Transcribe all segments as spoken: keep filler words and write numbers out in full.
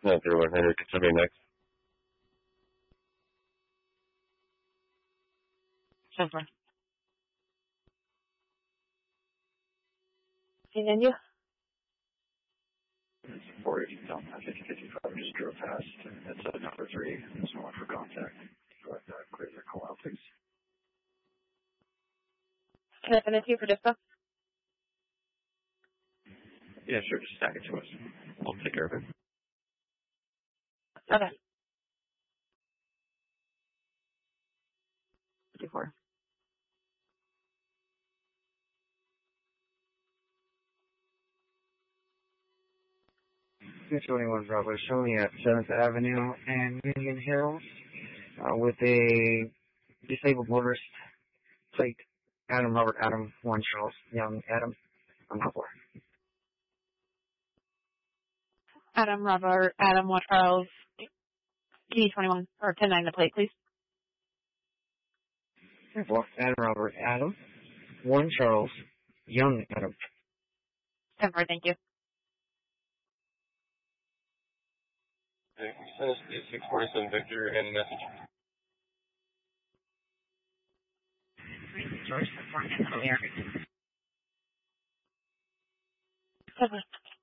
nine three one hundred. Can somebody next? Super. And you? four eighty down fifty fifty-five, just drove past. It's uh, number three. There's no one for contact. Go ahead, uh, clear their call out, please. Can I finish you for dispo? Yeah, sure. Just stack it to us. We'll take care of it. Okay. fifty-four. two twenty-one Bravo, showing at seventh Avenue and Union Hills uh, with a disabled motorist plate, Adam Robert Adam, one Charles Young Adam, on the floor. Adam Robert Adam one Charles G twenty-one or ten nine the plate, please. Adam Robert Adam, one Charles Young Adam. ten four, thank you. six forty-seven Victor and message. George, Seven.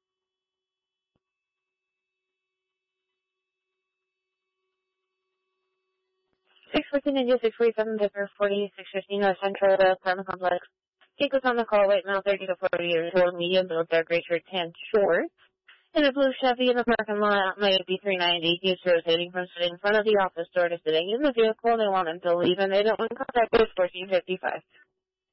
Six fourteen India, six forty-seven Victor, forty six fifteen North Central, the apartment complex. Take us on the call, white male, thirty to forty years old, medium build, dark gray shirt, tan shorts. In a blue Chevy in the parking lot, might be three ninety. He's rotating from sitting in front of the office door to sitting in the vehicle. They want him to leave, and they don't want contact with fourteen fifty-five.